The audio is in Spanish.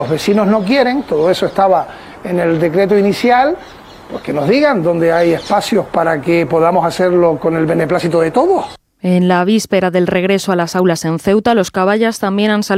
Los vecinos no quieren, todo eso estaba en el decreto inicial, pues que nos digan dónde hay espacios para que podamos hacerlo con el beneplácito de todos. En la víspera del regreso a las aulas en Ceuta, los caballas también han salido